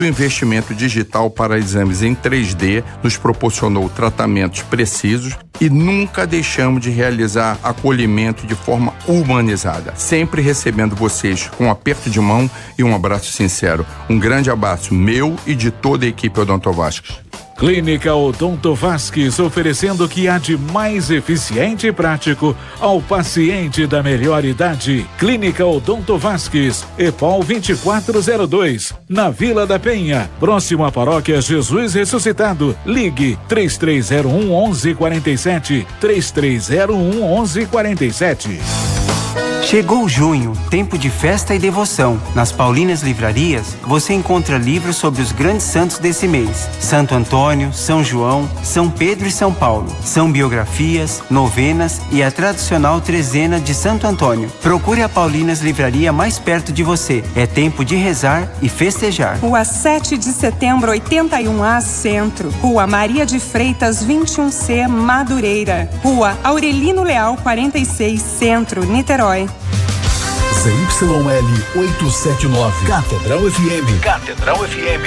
O investimento digital para exames em 3D nos proporcionou tratamentos precisos e nunca deixamos de realizar acolhimento de forma humanizada, sempre recebendo vocês com um aperto de mão e um abraço sincero. Um grande abraço meu e de toda a equipe Odonto Vasques. Clínica Odonto Vasques, oferecendo o que há de mais eficiente e prático ao paciente da melhor idade. Clínica Odonto Vasques, EPOL 2402, na Vila da Penha, próximo à Paróquia Jesus Ressuscitado. Ligue 3301-1147, 3301-1147. Chegou junho, tempo de festa e devoção. Nas Paulinas Livrarias, você encontra livros sobre os grandes santos desse mês. Santo Antônio, São João, São Pedro e São Paulo. São biografias, novenas e a tradicional trezena de Santo Antônio. Procure a Paulinas Livraria mais perto de você. É tempo de rezar e festejar. Rua 7 de Setembro, 81A, Centro. Rua Maria de Freitas, 21C, Madureira. Rua Aurelino Leal, 46, Centro, Niterói. ZYL 879, Catedral FM. Catedral FM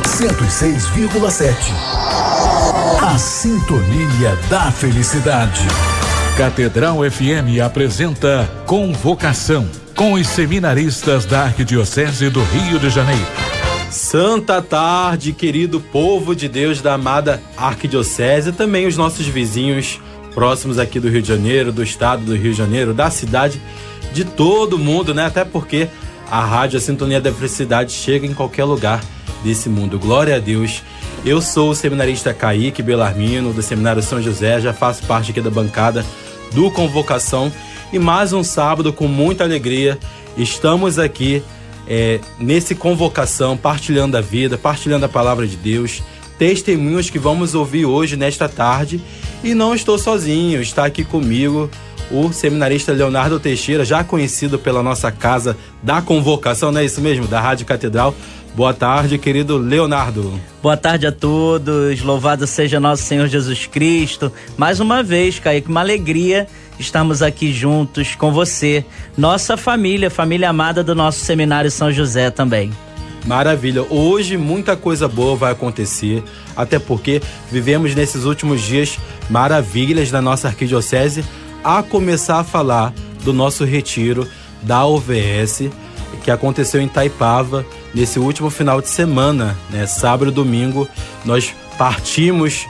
106,7. A sintonia da felicidade. Catedral FM apresenta Convocação, com os seminaristas da Arquidiocese do Rio de Janeiro. Santa tarde, querido povo de Deus da amada Arquidiocese, também os nossos vizinhos próximos aqui do Rio de Janeiro, do estado do Rio de Janeiro, da cidade, de todo mundo, né? Até porque a rádio, a sintonia da felicidade, chega em qualquer lugar desse mundo. Glória a Deus. Eu sou o seminarista Kaique Belarmino, do Seminário São José, já faço parte aqui da bancada do Convocação. E mais um sábado com muita alegria, estamos aqui nesse Convocação, partilhando a vida, partilhando a palavra de Deus, testemunhos que vamos ouvir hoje, nesta tarde. E não estou sozinho, está aqui comigo o seminarista Leonardo Teixeira, já conhecido pela nossa casa da Convocação, não é isso mesmo? Da Rádio Catedral. Boa tarde, querido Leonardo. Boa tarde a todos, louvado seja nosso Senhor Jesus Cristo. Mais uma vez, Kaique, uma alegria estarmos aqui juntos com você, nossa família amada do nosso Seminário São José também. Maravilha, hoje muita coisa boa vai acontecer, até porque vivemos nesses últimos dias maravilhas da nossa arquidiocese, a começar a falar do nosso retiro da OVS, que aconteceu em Itaipava nesse último final de semana, né? Sábado e domingo, nós partimos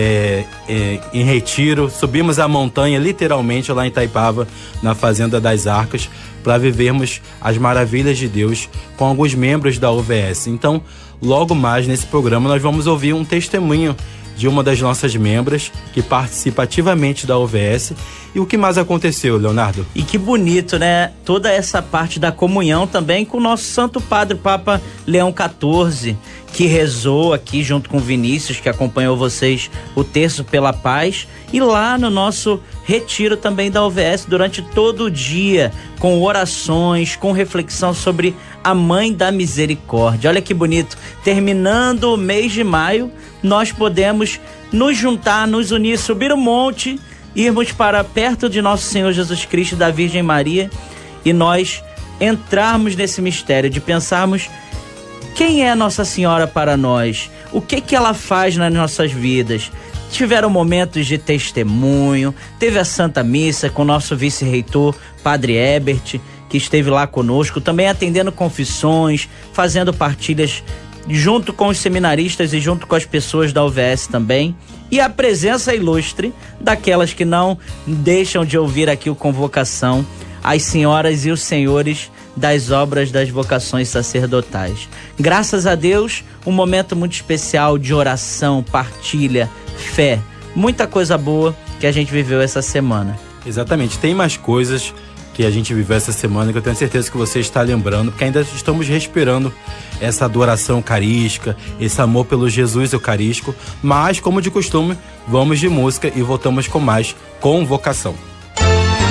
em retiro, subimos a montanha literalmente lá em Itaipava, na Fazenda das Arcas, para vivermos as maravilhas de Deus com alguns membros da OVS. Então, logo mais nesse programa nós vamos ouvir um testemunho de uma das nossas membras que participa ativamente da OVS. E o que mais aconteceu, Leonardo? E que bonito, né? Toda essa parte da comunhão também com o nosso Santo Padre Papa Leão XIV, que rezou aqui junto com Vinícius, que acompanhou vocês o Terço pela Paz, e lá no nosso retiro também da OVS durante todo o dia, com orações, com reflexão sobre a Mãe da Misericórdia. Olha que bonito, terminando o mês de maio, nós podemos nos juntar, nos unir, subir o monte, irmos para perto de nosso Senhor Jesus Cristo e da Virgem Maria, e nós entrarmos nesse mistério de pensarmos quem é Nossa Senhora para nós, o que ela faz nas nossas vidas. Tiveram momentos de testemunho, teve a Santa Missa com o nosso vice-reitor, Padre Ebert, que esteve lá conosco, também atendendo confissões, fazendo partilhas junto com os seminaristas e junto com as pessoas da OVS também. E a presença ilustre daquelas que não deixam de ouvir aqui o Convocação, as senhoras e os senhores das obras das vocações sacerdotais. Graças a Deus, um momento muito especial de oração, partilha, fé, muita coisa boa que a gente viveu essa semana. Exatamente, tem mais coisas que a gente viveu essa semana que eu tenho certeza que você está lembrando, porque ainda estamos respirando essa adoração eucarística, esse amor pelo Jesus eucarístico, mas como de costume, vamos de música e voltamos com mais Convocação.